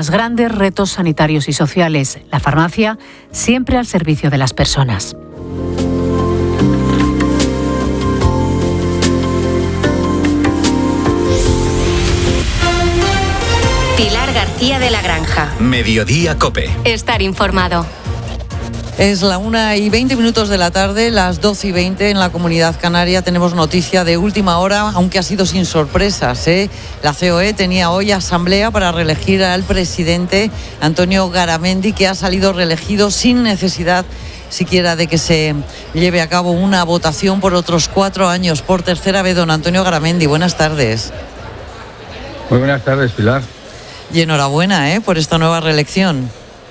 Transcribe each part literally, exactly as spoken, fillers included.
Los grandes retos sanitarios y sociales. La farmacia siempre al servicio de las personas. Pilar García de la Granja. Mediodía COPE. Estar informado. Es la una y veinte minutos de la tarde, las doce y veinte en la Comunidad Canaria. Tenemos noticia de última hora, aunque ha sido sin sorpresas, ¿eh? La C O E tenía hoy asamblea para reelegir al presidente Antonio Garamendi, que ha salido reelegido sin necesidad siquiera de que se lleve a cabo una votación por otros cuatro años. Por tercera vez, don Antonio Garamendi, buenas tardes. Muy buenas tardes, Pilar. Y enhorabuena, ¿eh? por esta nueva reelección.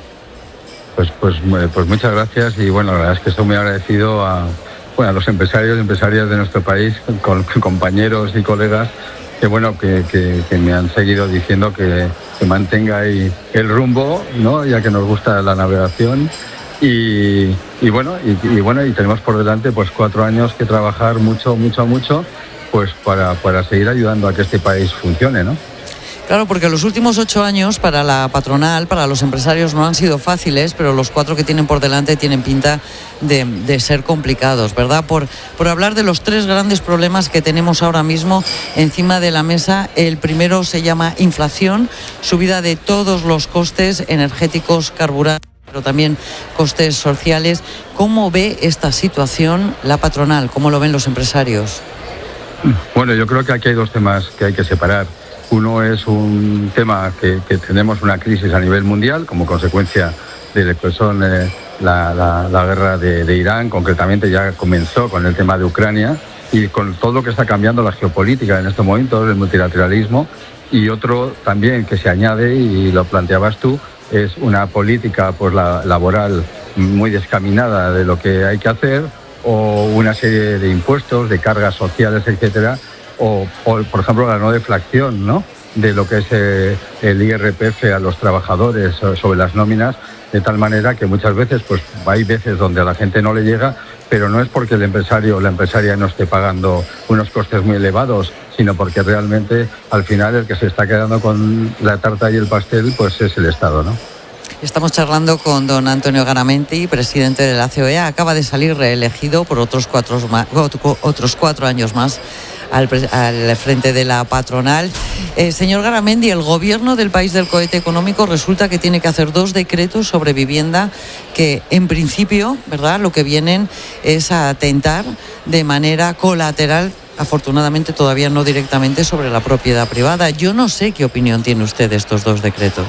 Pues, pues, pues muchas gracias y bueno, la verdad es que estoy muy agradecido a, bueno, a los empresarios y empresarias de nuestro país, con, con compañeros y colegas que bueno que, que, que me han seguido diciendo que, que mantenga ahí el rumbo, ¿no? Ya que nos gusta la navegación y, y bueno y, y bueno y tenemos por delante pues cuatro años que trabajar mucho mucho mucho pues para para seguir ayudando a que este país funcione, ¿no? Claro, porque los últimos ocho años para la patronal, para los empresarios no han sido fáciles, pero los cuatro que tienen por delante tienen pinta de, de ser complicados, ¿verdad? Por, por hablar de los tres grandes problemas que tenemos ahora mismo encima de la mesa, el primero se llama inflación, subida de todos los costes energéticos, carburantes, pero también costes sociales. ¿Cómo ve esta situación la patronal? ¿Cómo lo ven los empresarios? Bueno, yo creo que aquí hay dos temas que hay que separar. Uno es un tema que, que tenemos una crisis a nivel mundial como consecuencia de lo que son eh, la, la, la guerra de, de Irán, concretamente ya comenzó con el tema de Ucrania y con todo lo que está cambiando la geopolítica en estos momentos, el multilateralismo, y otro también que se añade, y lo planteabas tú, es una política pues, la, laboral muy descaminada de lo que hay que hacer, o una serie de impuestos, de cargas sociales, etcétera, O, o, por ejemplo, la no deflación, ¿no?, de lo que es eh, el I R P F a los trabajadores sobre las nóminas, de tal manera que muchas veces, pues hay veces donde a la gente no le llega, pero no es porque el empresario o la empresaria no esté pagando unos costes muy elevados, sino porque realmente al final el que se está quedando con la tarta y el pastel, pues es el Estado, ¿no? Estamos charlando con don Antonio Garamendi, presidente de la C O E. Acaba de salir reelegido por otros cuatro, otros cuatro años más al, al frente de la patronal. Eh, señor Garamendi, el gobierno del país del cohete económico resulta que tiene que hacer dos decretos sobre vivienda que, en principio, ¿verdad?, lo que vienen es a atentar de manera colateral, afortunadamente todavía no directamente, sobre la propiedad privada. Yo no sé qué opinión tiene usted de estos dos decretos.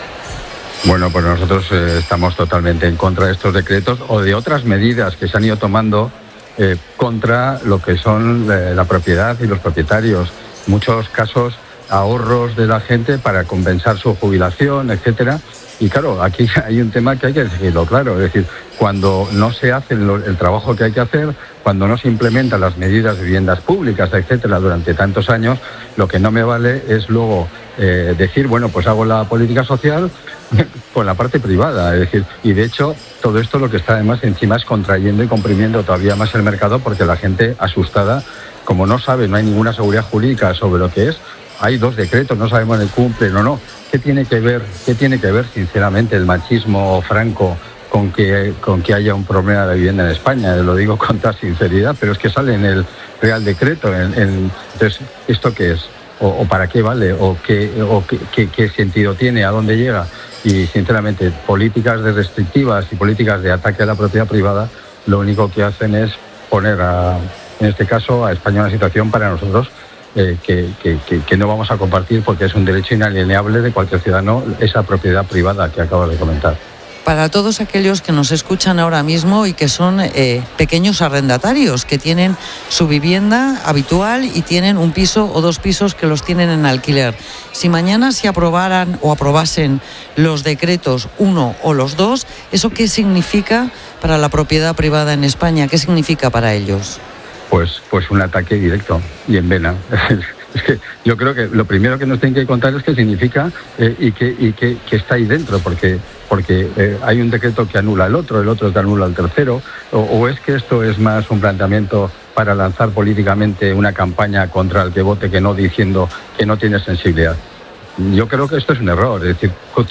Bueno, pues nosotros eh, estamos totalmente en contra de estos decretos o de otras medidas que se han ido tomando eh, contra lo que son eh, la propiedad y los propietarios. Muchos casos, ahorros de la gente para compensar su jubilación, etcétera. Y claro, aquí hay un tema que hay que decirlo claro, es decir, cuando no se hace el, el trabajo que hay que hacer, cuando no se implementan las medidas de viviendas públicas, etcétera, durante tantos años, lo que no me vale es luego eh, decir, bueno, pues hago la política social con la parte privada, es decir, y de hecho todo esto lo que está además encima es contrayendo y comprimiendo todavía más el mercado, porque la gente asustada, como no sabe, no hay ninguna seguridad jurídica sobre lo que es, hay dos decretos, no sabemos si cumplen o no. ¿Qué tiene que ver, qué tiene que ver sinceramente el machismo franco con que, con que haya un problema de vivienda en España? Lo digo con toda sinceridad, pero es que sale en el Real Decreto. En, en, entonces, ¿esto qué es? O, ¿O para qué vale? ¿O, qué, o qué, qué, qué sentido tiene? ¿A dónde llega? Y sinceramente, políticas de restrictivas y políticas de ataque a la propiedad privada, lo único que hacen es poner, a, en este caso, a España en una situación para nosotros Eh, que, que, que, que no vamos a compartir, porque es un derecho inalienable de cualquier ciudadano, esa propiedad privada que acabas de comentar. Para todos aquellos que nos escuchan ahora mismo y que son eh, pequeños arrendatarios, que tienen su vivienda habitual y tienen un piso o dos pisos que los tienen en alquiler, si mañana se aprobaran o aprobasen los decretos uno o los dos, ¿eso qué significa para la propiedad privada en España? ¿Qué significa para ellos? Pues, pues un ataque directo y en vena. Es que yo creo que lo primero que nos tienen que contar es qué significa eh, y qué y qué, qué está ahí dentro, porque porque eh, hay un decreto que anula el otro, el otro que anula el tercero, o, o es que esto es más un planteamiento para lanzar políticamente una campaña contra el que vote que no, diciendo que no tiene sensibilidad. Yo creo que esto es un error, es decir,